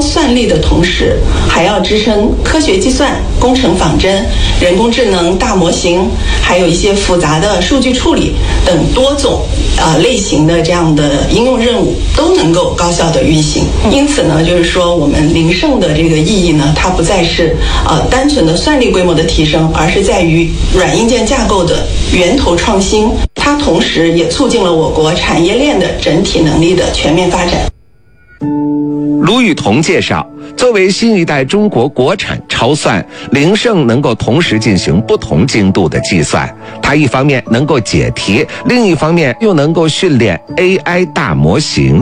算力的同时，还要支撑科学计算、工程仿真、人工智能大模型，还有一些复杂的数据处理等多种类型的这样的应用任务都能够高效的运行。因此呢，就是说我们灵胜的这个意义呢，它不再是单纯的算力规模的提升，而是在于软硬件架构的源头创新。它同时也促进了我国产业链的整体能力的全面发展。 卢宇彤介绍，作为新一代中国国产超算，灵胜能够同时进行不同精度的计算，它一方面能够解题，另一方面又能够训练 AI 大模型。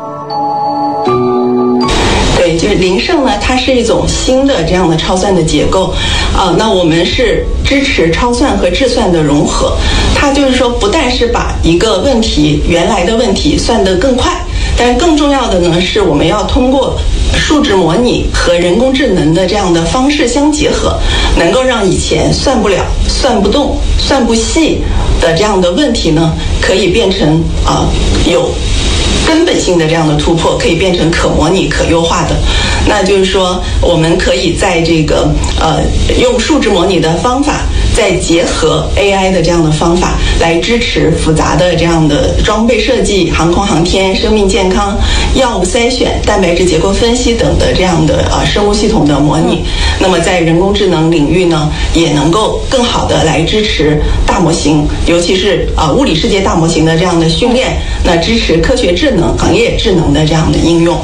对，就是灵胜呢，它是一种新的这样的超算的结构，那我们是支持超算和智算的融合。它就是说，不但是把一个问题原来的问题算得更快，但更重要的呢，是我们要通过数值模拟和人工智能的这样的方式相结合，能够让以前算不了、算不动、算不细的这样的问题呢，可以变成有根本性的这样的突破，可以变成可模拟、可优化的。那就是说，我们可以在这个用数值模拟的方法，再结合 AI 的这样的方法，来支持复杂的这样的装备设计、航空航天、生命健康、药物筛选、蛋白质结构分析等的这样的生物系统的模拟。那么在人工智能领域呢，也能够更好的来支持大模型，尤其是物理世界大模型的这样的训练，那支持科学智能、行业智能的这样的应用。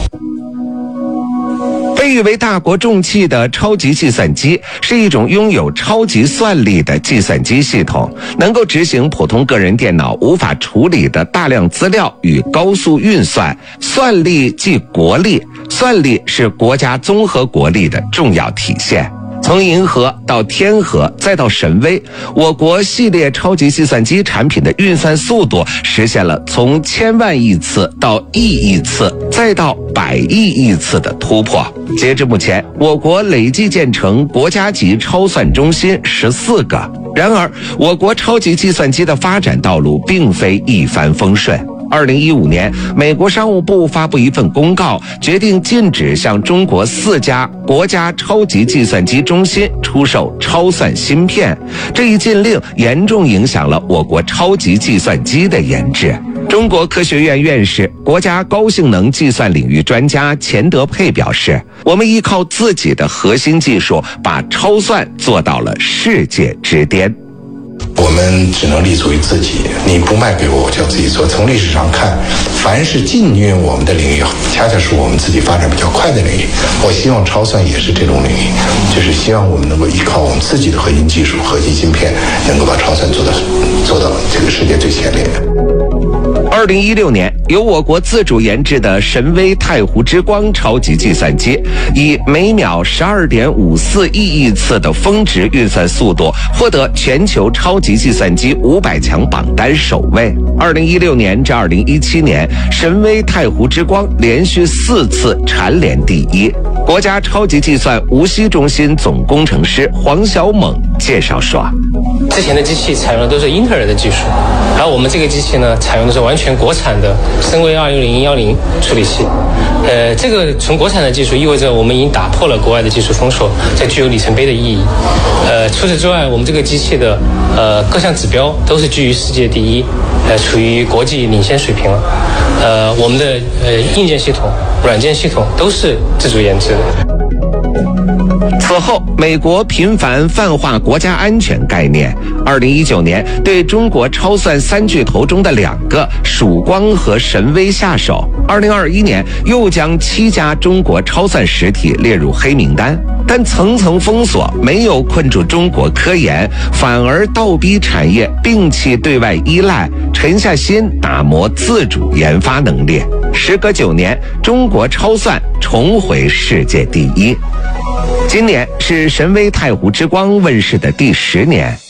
被誉为大国重器的超级计算机是一种拥有超级算力的计算机系统，能够执行普通个人电脑无法处理的大量资料与高速运算。算力即国力，算力是国家综合国力的重要体现。从银河到天河再到神威，我国系列超级计算机产品的运算速度实现了从1000万亿次到1亿次再到100亿亿次的突破。截至目前，我国累计建成国家级超算中心14个。然而，我国超级计算机的发展道路并非一帆风顺。2015年，美国商务部发布一份公告，决定禁止向中国4家国家超级计算机中心出售超算芯片。这一禁令严重影响了我国超级计算机的研制。中国科学院院士、国家高性能计算领域专家钱德佩表示，我们依靠自己的核心技术，把超算做到了世界之巅。 我们只能立足于自己，你不卖给我，我就要自己做。从历史上看，凡是近运我们的领域，恰恰是我们自己发展比较快的领域。我希望超算也是这种领域，就是希望我们能够依靠我们自己的核心技术、核心芯片，能够把超算做到这个世界最前列。 2016年，由我国自主研制的神威太湖之光超级计算机，以每秒12.54亿亿次的峰值运算速度，获得全球超级计算机500强榜单首位。2016年至2017年，神威太湖之光连续4次蝉联第一。国家超级计算无锡中心总工程师黄小猛介绍说， 之前的机器采用的都是英特尔的技术，而我们这个机器呢，采用的是完全国产的深威26010处理器。这个纯国产的技术意味着我们已经打破了国外的技术封锁，这具有里程碑的意义。除此之外，我们这个机器的各项指标都是居于世界第一，处于国际领先水平了。我们的硬件系统、软件系统都是自主研制的。 此后，美国频繁泛化国家安全概念。2019年，对中国超算3巨头中的2个曙光和神威下手。2021年，又将7家中国超算实体列入黑名单。但层层封锁没有困住中国科研，反而倒逼产业摒弃对外依赖，沉下心打磨自主研发能力。时隔9年，中国超算重回世界第一。今年是神威太湖之光问世的第10年。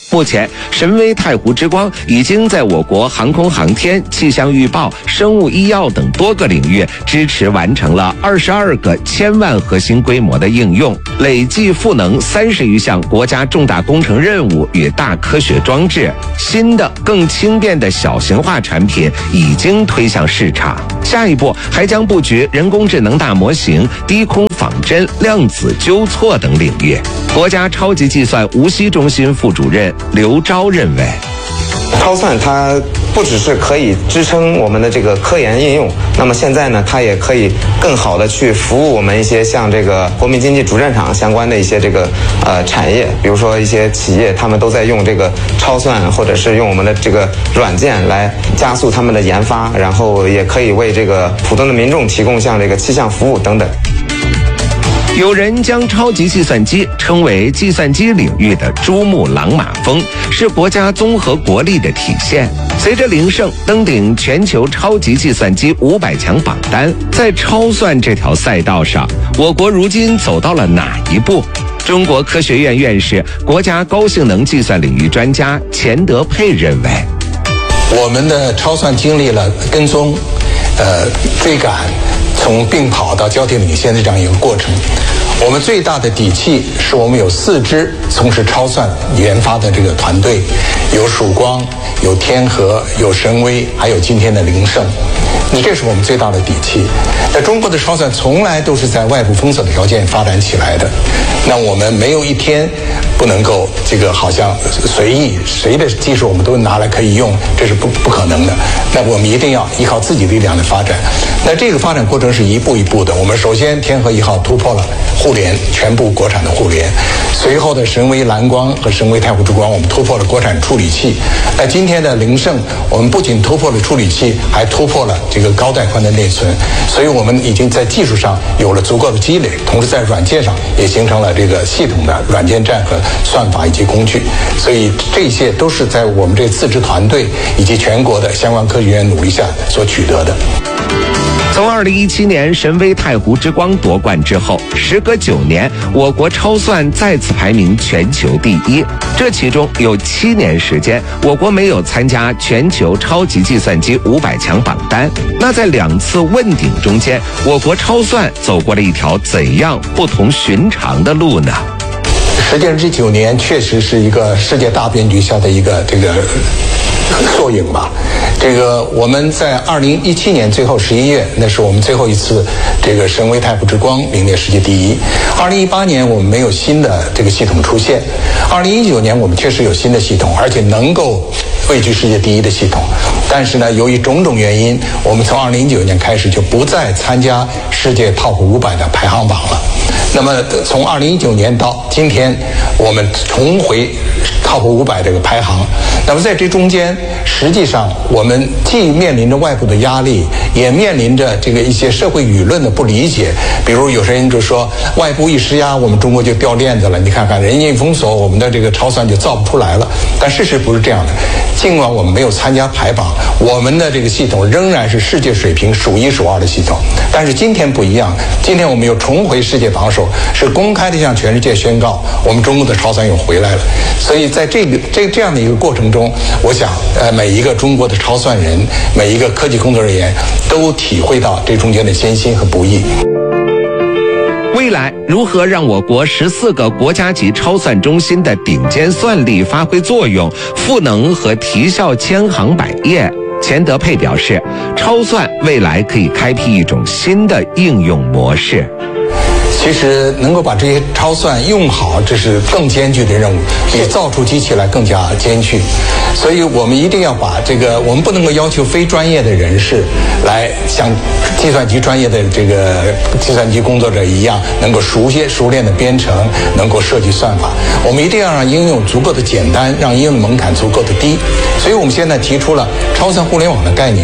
目前，神威太湖之光已经在我国航空航天、气象预报、生物医药等多个领域支持完成了22个1000万核心规模的应用，累计赋能30余项国家重大工程任务与大科学装置。新的、更轻便的小型化产品已经推向市场，下一步还将布局人工智能大模型、低空仿真、量子纠错等领域。国家超级计算无锡中心副主任刘钊认为， 超算它不只是可以支撑我们的这个科研应用，那么现在呢，它也可以更好的去服务我们一些像这个国民经济主战场相关的一些这个产业，比如说一些企业，他们都在用这个超算，或者是用我们的这个软件来加速他们的研发，然后也可以为这个普通的民众提供像这个气象服务等等。 有人将超级计算机称为计算机领域的珠穆朗玛峰，是国家综合国力的体现。随着灵盛登顶全球超级计算机500强榜单，在超算这条赛道上，我国如今走到了哪一步？中国科学院院士、国家高性能计算领域专家钱德佩认为， 我们的超算经历了跟踪、追赶，从并跑到交替领先的这样一个过程。我们最大的底气是我们有4支从事超算研发的这个团队，有曙光，有天河，有神威，还有今天的灵盛。这是我们最大的底气。那中国的超算从来都是在外部封锁的条件发展起来的，那我们没有一天不能够这个好像随意谁的技术我们都拿来可以用，这是不可能的。那我们一定要依靠自己力量的发展。那这个发展过程是一步一步的。我们首先天河1号突破了互联，全部国产的互联。随后的神威蓝光和神威太湖之光，我们突破了国产处理器。那今天的灵盛，我们不仅突破了处理器，还突破了这个高带宽的内存。所以我们已经在技术上有了足够的积累，同时在软件上也形成了这个系统的软件站和算法以及工具。所以这些都是在我们这4支团队以及全国的相关科学院努力下所取得的。 从2017年神威太湖之光夺冠之后，时隔9年，我国超算再次排名全球第1。这其中有7年时间，我国没有参加全球超级计算机500强榜单。那在2次问鼎中间，我国超算走过了一条怎样不同寻常的路呢？ 实际上，这9年确实是一个世界大变局下的一个这个缩影吧。这个我们在2017年最后11月，那是我们最后一次这个神威太湖之光名列世界第1。2018年我们没有新的这个系统出现，2019年我们确实有新的系统，而且能够位居世界第1的系统。但是呢，由于种种原因，我们从2019年开始就不再参加世界 TOP 500的排行榜了。那么从2019年到今天，我们重回 TOP 500这个排行。那么在这中间，实际上我们既面临着外部的压力，也面临着这个一些社会舆论的不理解。比如有些人就说，外部一施压，我们中国就掉链子了。你看看，人家一封锁，我们的这个超算就造不出来了。但事实不是这样的。尽管我们没有参加排榜，我们的这个系统仍然是世界水平数1数2的系统。但是今天不一样，今天我们又重回世界榜首，是公开的向全世界宣告，我们中国的超算又回来了。所以在这样的一个过程中，我想每一个中国的超算人，每一个科技工作人员都体会到这中间的艰辛和不易。 未来如何让我国14个国家级超算中心的顶尖算力发挥作用，赋能和提效千行百业？钱德佩表示，超算未来可以开辟一种新的应用模式。 其实能够把这些超算用好，这是更艰巨的任务，比造出机器来更加艰巨。所以我们一定要把这个，我们不能够要求非专业的人士来像计算机专业的这个计算机工作者一样，能够熟练的编程，能够设计算法。我们一定要让应用足够的简单，让应用门槛足够的低。所以我们现在提出了超算互联网的概念。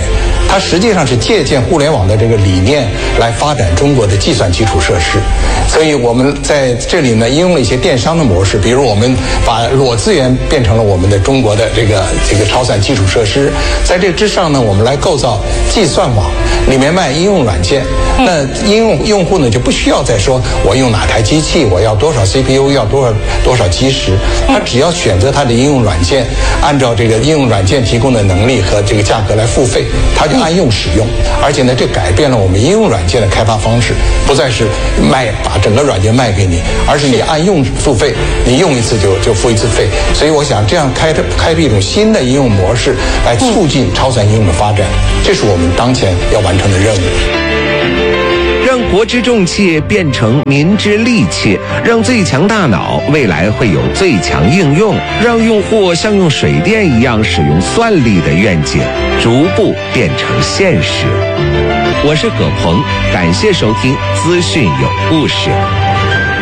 它实际上是借鉴互联网的这个理念来发展中国的计算基础设施。所以我们在这里呢应用了一些电商的模式，比如我们把裸资源变成了我们的中国的这个超算基础设施，在这之上呢，我们来构造计算网，里面卖应用软件。那应用用户呢就不需要再说我用哪台机器，我要多少 CPU， 要多少基石，他只要选择他的应用软件，按照这个应用软件提供的能力和这个价格来付费，他就按用使用。而且呢，这改变了我们应用软件的开发方式，不再是把整个软件卖给你，而是你按用付费，你用一次就付一次费。所以我想这样开辟一种新的应用模式，来促进超算应用的发展，这是我们当前要完成的任务。 让国之重器变成民之利器，让最强大脑未来会有最强应用，让用户像用水电一样使用算力的愿景逐步变成现实。我是葛鹏，感谢收听资讯有故事。